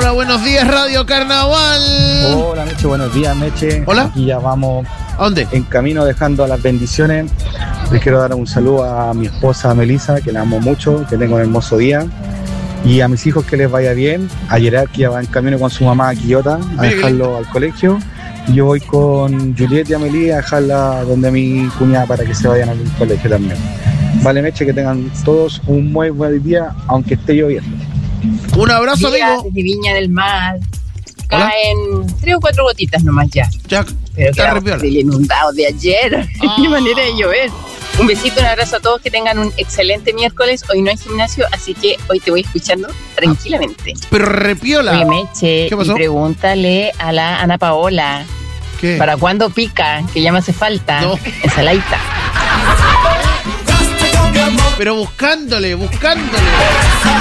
Hola, buenos días, Radio Carnaval. Hola, Meche, buenos días, Meche. Hola. Aquí ya vamos ¿A dónde? en camino dejando las bendiciones. Les quiero dar un saludo a mi esposa Melissa, que la amo mucho, que tenga un hermoso día. Y a mis hijos que les vaya bien. A Gerard, que ya va en camino con su mamá a Quillota a dejarlo al colegio. Y yo voy con Juliet y Amelie a dejarla donde mi cuñada para que se vayan al colegio también. Vale, Meche, que tengan todos un muy buen día, aunque esté lloviendo. Un abrazo, amigo. Desde Viña del Mar. Caen 3 o 4 gotitas nomás ya. Ya, Pero está quedamos repiola. del inundado de ayer. Qué manera de llover. Un besito, un abrazo a todos, que tengan un excelente miércoles. Hoy no hay gimnasio, así que hoy te voy escuchando tranquilamente. Pero repiola. Oye, Meche, ¿Qué pasó? y pregúntale a la Ana Paola, ¿Qué? ¿para cuándo pica? Que ya me hace falta. No. Ensaladita. Pero buscándole.